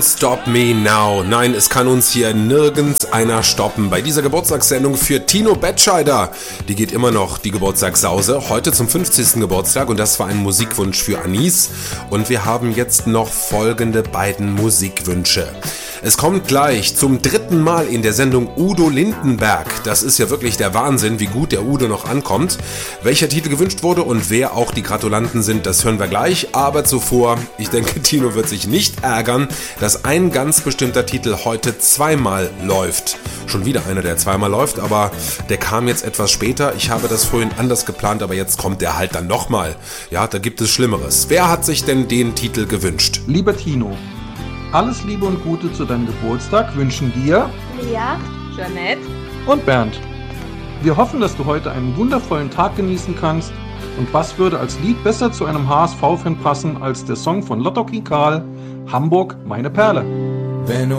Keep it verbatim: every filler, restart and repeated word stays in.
Stop me now. Nein, es kann uns hier nirgends einer stoppen. Bei dieser Geburtstagssendung für Tino Bettscheider. Die geht immer noch, die Geburtstagssause. Heute zum fünfzigsten Geburtstag und das war ein Musikwunsch für Anis. Und wir haben jetzt noch folgende beiden Musikwünsche. Es kommt gleich zum dritten Mal in der Sendung Udo Lindenberg. Das ist ja wirklich der Wahnsinn, wie gut der Udo noch ankommt. Welcher Titel gewünscht wurde und wer auch die Gratulanten sind, das hören wir gleich. Aber zuvor, ich denke, Tino wird sich nicht ärgern, dass ein ganz bestimmter Titel heute zweimal läuft. Schon wieder einer, der zweimal läuft, aber der kam jetzt etwas später. Ich habe das vorhin anders geplant, aber jetzt kommt der halt dann nochmal. Ja, da gibt es Schlimmeres. Wer hat sich denn den Titel gewünscht? Lieber Tino, alles Liebe und Gute zu deinem Geburtstag wünschen dir Lea, Jeanette und Bernd. Wir hoffen, dass du heute einen wundervollen Tag genießen kannst. Und was würde als Lied besser zu einem H S V-Fan passen als der Song von Lotto King Karl, Hamburg, meine Perle? Wenn